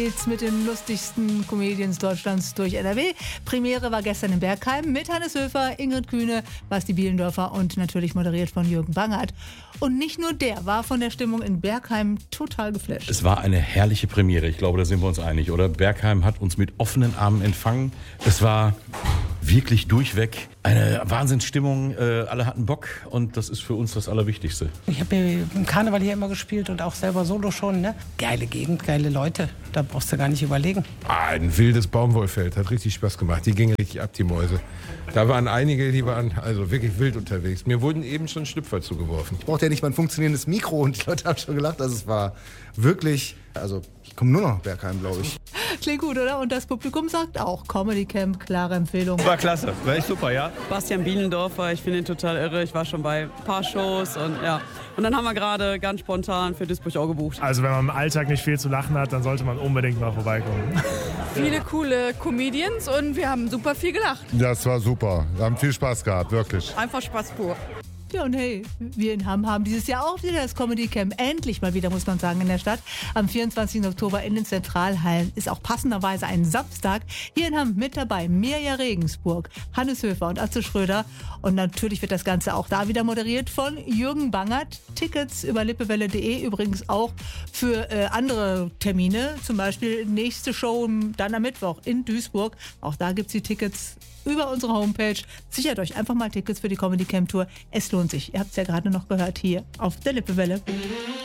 Geht's mit den lustigsten Comedians Deutschlands durch NRW. Premiere war gestern in Bergheim mit Hannes Höfer, Ingrid Kühne, Basti Bielendorfer und natürlich moderiert von Jürgen Bangert. Und nicht nur der war von der Stimmung in Bergheim total geflasht. Es war eine herrliche Premiere, ich glaube, da sind wir uns einig, oder? Bergheim hat uns mit offenen Armen empfangen. Es war wirklich durchweg eine Wahnsinnsstimmung, alle hatten Bock und das ist für uns das Allerwichtigste. Ich habe im Karneval hier immer gespielt und auch selber solo schon, ne? Geile Gegend, geile Leute, da brauchst du gar nicht überlegen. Ein wildes Baumwollfeld, hat richtig Spaß gemacht, die gingen richtig ab, die Mäuse. Da waren einige, die waren also wirklich wild unterwegs. Mir wurden eben schon Schlüpfer zugeworfen. Ich brauchte ja nicht mal ein funktionierendes Mikro und die Leute haben schon gelacht, also es war wirklich, also ich komme nur noch nach Bergheim, glaube ich. Klingt gut, oder? Und das Publikum sagt auch, Comedy Camp, klare Empfehlung. War klasse, war echt super, ja. Bastian Bielendorfer, ich finde ihn total irre. Ich war schon bei ein paar Shows und ja. Und dann haben wir gerade ganz spontan für Duisburg auch gebucht. Also wenn man im Alltag nicht viel zu lachen hat, dann sollte man unbedingt mal vorbeikommen. Viele coole Comedians und wir haben super viel gelacht. Das war super, wir haben viel Spaß gehabt, wirklich. Einfach Spaß pur. Ja, und hey, wir in Hamm haben dieses Jahr auch wieder das Comedy Camp. Endlich mal wieder, muss man sagen, in der Stadt. Am 24. Oktober in den Zentralhallen ist auch passenderweise ein Samstag. Hier in Hamm mit dabei Mirja Regensburg, Hannes Höfer und Atze Schröder. Und natürlich wird das Ganze auch da wieder moderiert von Jürgen Bangert. Tickets über lippewelle.de, übrigens auch für andere Termine. Zum Beispiel nächste Show dann am Mittwoch in Duisburg. Auch da gibt es die Tickets über unsere Homepage. Sichert euch einfach mal Tickets für die Comedy Camp Tour. Es lohnt sich. Ihr habt es ja gerade noch gehört hier auf der Lippewelle.